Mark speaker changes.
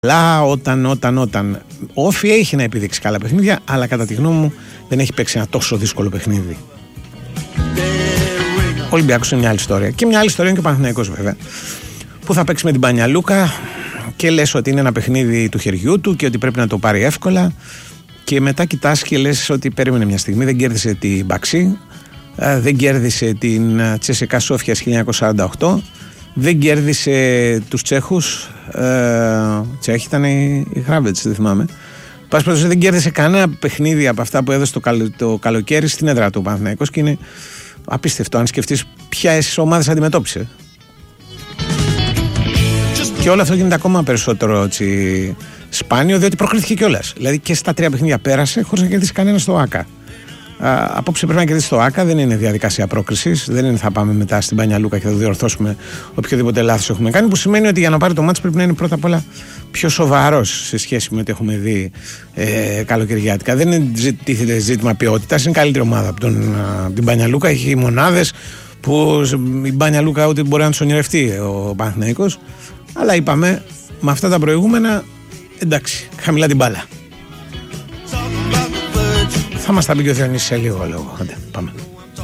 Speaker 1: Αλλά όταν. Ο Όφι έχει να επιδείξει καλά παιχνίδια, αλλά κατά τη γνώμη μου δεν έχει παίξει ένα τόσο δύσκολο παιχνίδι. Ο Ολυμπιακός είναι μια άλλη ιστορία. Και μια άλλη ιστορία είναι και ο Παναθηναϊκός βέβαια, που θα παίξει με την Μπανιαλούκα και λες ότι είναι ένα παιχνίδι του χεριού του και ότι πρέπει να το πάρει εύκολα. Και μετά κοιτάς και λες ότι περίμενε μια στιγμή, δεν κέρδισε την Μπαξί, δεν κέρδισε την Τσέσεκα Σόφια 1948, δεν κέρδισε τους Τσέχους. Τσέχοι ήταν οι Γράβετς, δεν θυμάμαι. Πας προς δεν κέρδισε κανένα παιχνίδι από αυτά που έδωσε το καλοκαίρι στην έδρα του Παναθηναϊκός και είναι απίστευτο αν σκεφτείς ποιες ομάδες αντιμετώπισε. Και όλο αυτό γίνεται ακόμα περισσότερο σπάνιο, διότι προκρίθηκε κιόλας. Δηλαδή και στα 3 παιχνίδια πέρασε χωρίς να κερδίσει κανένα στο ΆΚΑ. Απόψε πρέπει να κερδίσει το ΆΚΑ, δεν είναι διαδικασία πρόκρισης, δεν είναι θα πάμε μετά στην Μπανιαλούκα και θα διορθώσουμε οποιοδήποτε λάθος έχουμε κάνει. Που σημαίνει ότι για να πάρει το μάτς πρέπει να είναι πρώτα απ' όλα πιο σοβαρός σε σχέση με ό,τι έχουμε δει καλοκαιριάτικα. Δεν είναι ζήτημα ποιότητας, είναι καλύτερη ομάδα από την Μπανιαλούκα. Έχει μονάδες που η Μπανιαλούκα ούτε μπορεί να τους ονειρευτεί ο Παναθηναϊκός. Αλλά είπαμε με αυτά τα προηγούμενα, εντάξει, χαμηλά την μπάλα. Θα μας τα πει και ο Διονύσης σε λίγο λόγο. Πάμε.